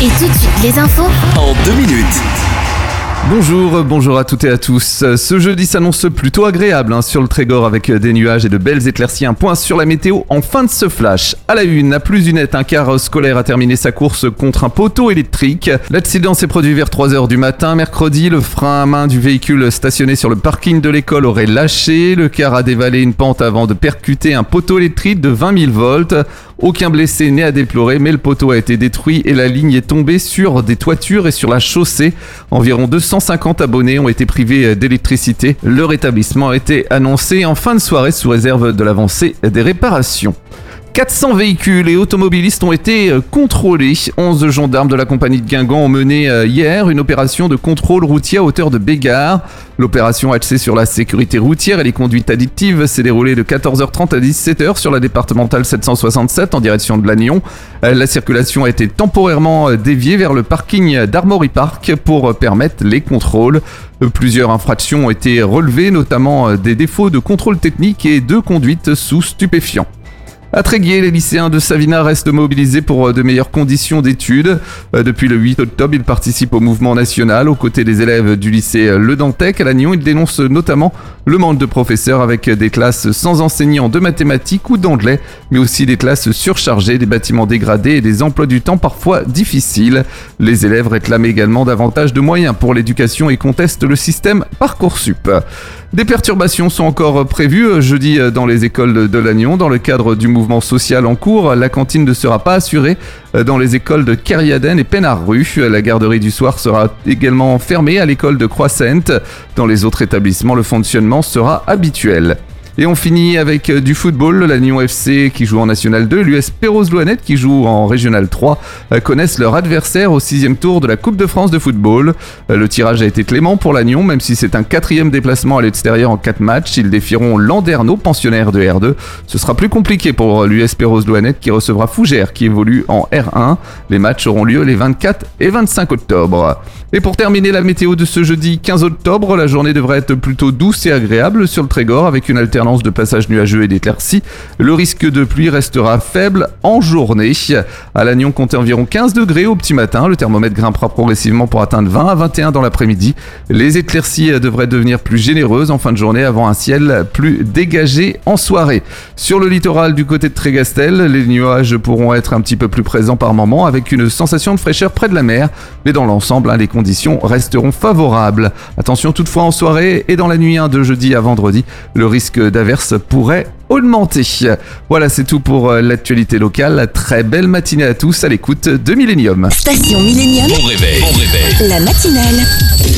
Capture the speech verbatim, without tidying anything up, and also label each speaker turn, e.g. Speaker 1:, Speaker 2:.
Speaker 1: Et tout de suite, les infos
Speaker 2: en deux minutes.
Speaker 3: Bonjour, bonjour à toutes et à tous. Ce jeudi s'annonce plutôt agréable hein, sur le Trégor avec des nuages et de belles éclaircies. Un point sur la météo en fin de ce flash. À la une, à plus d'une nette, un car scolaire a terminé sa course contre un poteau électrique. L'accident s'est produit vers trois heures du matin. Mercredi, le frein à main du véhicule stationné sur le parking de l'école aurait lâché. Le car a dévalé une pente avant de percuter un poteau électrique de vingt mille volts. Aucun blessé n'est à déplorer, mais le poteau a été détruit et la ligne est tombée sur des toitures et sur la chaussée. Environ deux cent cinquante abonnés ont été privés d'électricité. Le rétablissement a été annoncé en fin de soirée sous réserve de l'avancée des réparations. quatre cents véhicules et automobilistes ont été contrôlés. onze gendarmes de la compagnie de Guingamp ont mené hier une opération de contrôle routier à hauteur de Bégard. L'opération axée sur la sécurité routière et les conduites addictives s'est déroulée de quatorze heures trente à dix-sept heures sur la départementale sept cent soixante-sept en direction de Lannion. La circulation a été temporairement déviée vers le parking d'Armory Park pour permettre les contrôles. Plusieurs infractions ont été relevées, notamment des défauts de contrôle technique et de conduite sous stupéfiants. À Tréguier, les lycéens de Savina restent mobilisés pour de meilleures conditions d'études. Depuis le huit octobre, ils participent au mouvement national aux côtés des élèves du lycée Le Dantec. À Lannion, ils dénoncent notamment le manque de professeurs avec des classes sans enseignants de mathématiques ou d'anglais, mais aussi des classes surchargées, des bâtiments dégradés et des emplois du temps parfois difficiles. Les élèves réclament également davantage de moyens pour l'éducation et contestent le système Parcoursup. Des perturbations sont encore prévues jeudi dans les écoles de Lannion. Dans le cadre du mouvement social en cours, la cantine ne sera pas assurée dans les écoles de Kerriaden et Pénard-Rue. La garderie du soir sera également fermée à l'école de Croissant. Dans les autres établissements, le fonctionnement sera habituel. Et on finit avec du football. Lannion F C qui joue en National deux, l'U S Pérouse-Louannette qui joue en Régional trois connaissent leur adversaire au sixième tour de la Coupe de France de football. Le tirage a été clément pour Lannion, même si c'est un quatrième déplacement à l'extérieur en quatre matchs. Ils défieront Landerneau, pensionnaire de R deux. Ce sera plus compliqué pour l'U S Pérouse-Louannette qui recevra Fougères qui évolue en R un. Les matchs auront lieu les vingt-quatre et vingt-cinq octobre. Et pour terminer la météo de ce jeudi quinze octobre, la journée devrait être plutôt douce et agréable sur le Trégor avec une alternance de passages nuageux et d'éclaircies. Le risque de pluie restera faible en journée. À Lannion, comptez environ quinze degrés au petit matin. Le thermomètre grimpera progressivement pour atteindre vingt à vingt et un dans l'après-midi. Les éclaircies devraient devenir plus généreuses en fin de journée avant un ciel plus dégagé en soirée. Sur le littoral du côté de Trégastel, les nuages pourront être un petit peu plus présents par moments avec une sensation de fraîcheur près de la mer. Mais dans l'ensemble, hein, les conditions resteront favorables. Attention toutefois en soirée et dans la nuit hein, de jeudi à vendredi, le risque d'averse pourrait augmenter. Voilà, c'est tout pour l'actualité locale. Très belle matinée à tous à l'écoute de Millennium.
Speaker 1: Station Millennium.
Speaker 2: Bon réveil, bon réveil.
Speaker 1: La matinale.